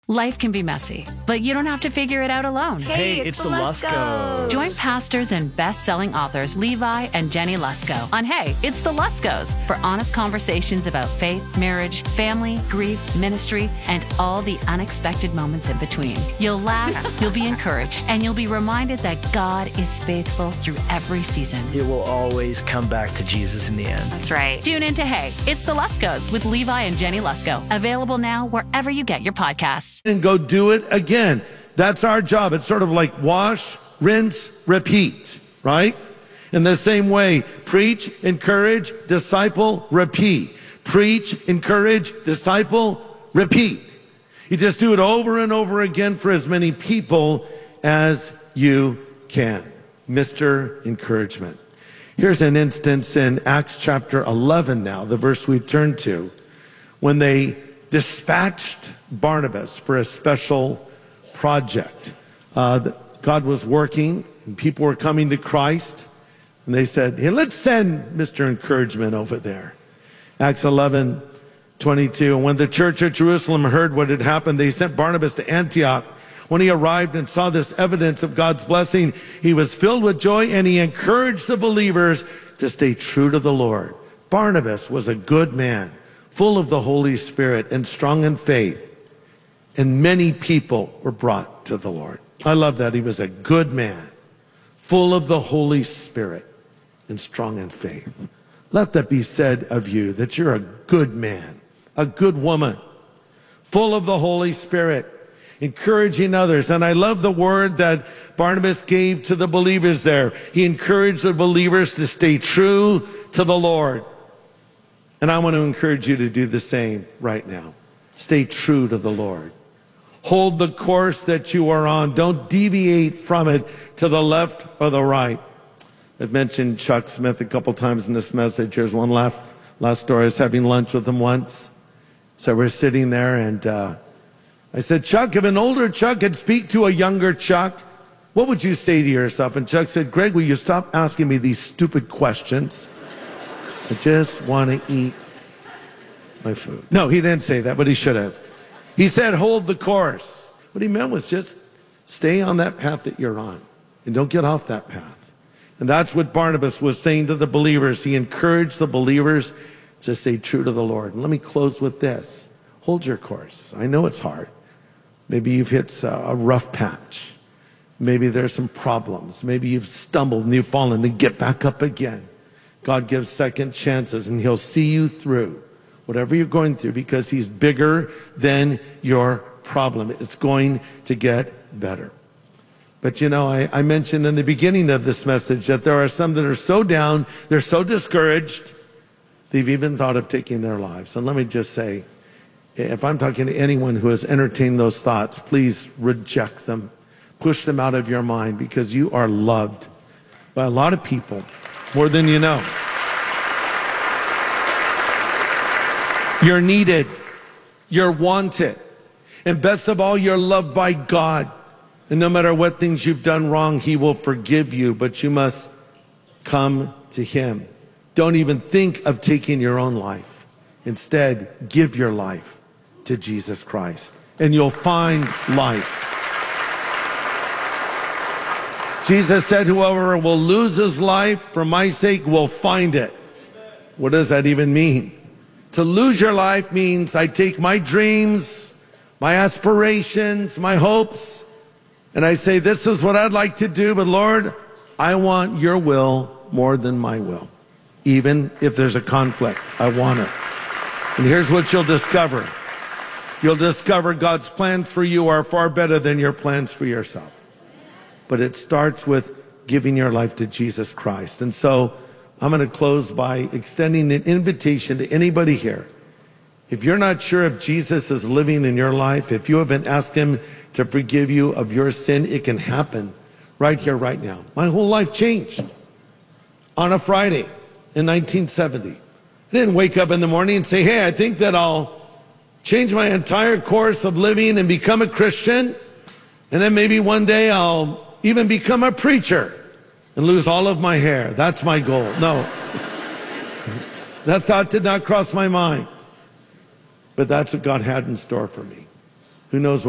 Life can be messy, but you don't have to figure it out alone. Hey, it's the Luskos. Join pastors and best-selling authors Levi and Jenny Lusko on Hey, It's the Luskos for honest conversations about faith, marriage, family, grief, ministry, and all the unexpected moments in between. You'll laugh, you'll be encouraged, and you'll be reminded that God is faithful through every season. It will always come back to Jesus in the end. That's right. Tune in to Hey, It's the Luskos with Levi and Jenny Lusko. Available now wherever you get your podcasts. And go do it again. That's our job. It's sort of like wash, rinse, repeat, right? In the same way, preach, encourage, disciple, repeat. Preach, encourage, disciple, repeat. You just do it over and over again for as many people as you can. Mr. Encouragement. Here's an instance in Acts chapter 11 now, the verse we turned to, when they dispatched Barnabas for a special project. God was working and people were coming to Christ, and they said, hey, let's send Mr. Encouragement over there. Acts 11:22. And when the church at Jerusalem heard what had happened, they sent Barnabas to Antioch. When he arrived and saw this evidence of God's blessing, he was filled with joy, and he encouraged the believers to stay true to the Lord. Barnabas was a good man, full of the Holy Spirit and strong in faith, and many people were brought to the Lord. I love that. He was a good man, full of the Holy Spirit and strong in faith. Let that be said of you, that you're a good man, a good woman, full of the Holy Spirit, encouraging others. And I love the word that Barnabas gave to the believers there. He encouraged the believers to stay true to the Lord. And I want to encourage you to do the same right now. Stay true to the Lord. Hold the course that you are on. Don't deviate from it to the left or the right. I've mentioned Chuck Smith a couple times in this message. Here's one last story. I was having lunch with him once. So we're sitting there, and I said, Chuck, if an older Chuck could speak to a younger Chuck, what would you say to yourself? And Chuck said, Greg, will you stop asking me these stupid questions? I just want to eat my food. No, he didn't say that, but he should have. He said, hold the course. What he meant was just stay on that path that you're on and don't get off that path. And that's what Barnabas was saying to the believers. He encouraged the believers to stay true to the Lord. And let me close with this. Hold your course. I know it's hard. Maybe you've hit a rough patch. Maybe there's some problems. Maybe you've stumbled and you've fallen. Then get back up again. God gives second chances, and he'll see you through whatever you're going through, because he's bigger than your problem. It's going to get better. But you know, I mentioned in the beginning of this message that there are some that are so down, they're so discouraged, they've even thought of taking their lives. And let me just say, if I'm talking to anyone who has entertained those thoughts, please reject them. Push them out of your mind, because you are loved by a lot of people, more than you know. You're needed. You're wanted. And best of all, you're loved by God. And no matter what things you've done wrong, he will forgive you, but you must come to him. Don't even think of taking your own life. Instead, give your life to Jesus Christ, and you'll find life. Jesus said, whoever will lose his life for my sake will find it. What does that even mean? To lose your life means I take my dreams, my aspirations, my hopes, and I say, this is what I'd like to do, but Lord, I want your will more than my will. Even if there's a conflict, I want it. And here's what you'll discover. You'll discover God's plans for you are far better than your plans for yourself. But it starts with giving your life to Jesus Christ. And so I'm going to close by extending an invitation to anybody here. If you're not sure if Jesus is living in your life, if you haven't asked him to forgive you of your sin, it can happen right here, right now. My whole life changed on a Friday in 1970. I didn't wake up in the morning and say, hey, I think that I'll change my entire course of living and become a Christian, and then maybe one day I'll even become a preacher and lose all of my hair. That's my goal. No. That thought did not cross my mind. But that's what God had in store for me. Who knows what